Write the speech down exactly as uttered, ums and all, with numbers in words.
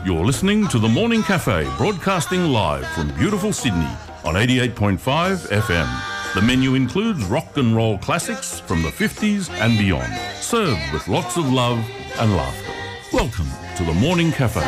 You're listening to The Morning Cafe, broadcasting live from beautiful Sydney on eighty-eight point five F M. The menu includes rock and roll classics from the fifties and beyond, served with lots of love and laughter. Welcome to The Morning Cafe.